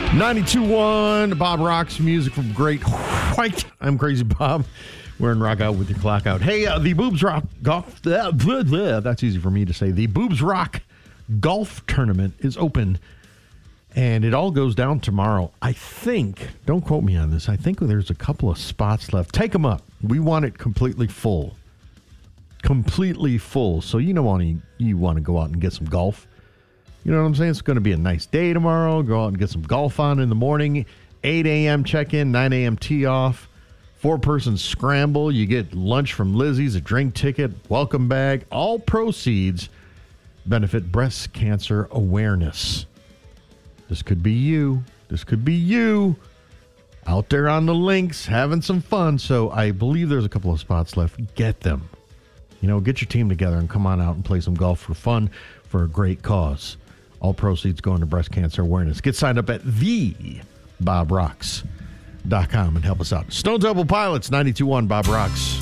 92.1 Bob Rocks, music from Great White. I'm Crazy Bob. We're in Rock Out with your clock out. Hey, the Boobs Rock Golf. That's easy for me to say. The Boobs Rock Golf Tournament is open, and it all goes down tomorrow. I think, don't quote me on this, I think there's a couple of spots left. Take them up. We want it completely full. Completely full. So you want to go out and get some golf. You know what I'm saying? It's going to be a nice day tomorrow. Go out and get some golf on in the morning. 8 a.m. check-in, 9 a.m. tee-off. 4-person scramble. You get lunch from Lizzie's, a drink ticket, welcome bag. All proceeds benefit breast cancer awareness. This could be you. This could be you out there on the links having some fun. So I believe there's a couple of spots left. Get them. Get your team together and come on out and play some golf for fun for a great cause. All proceeds going to breast cancer awareness. Get signed up at theBobRocks.com and help us out. Stone Temple Pilots, 92.1 Bob Rocks.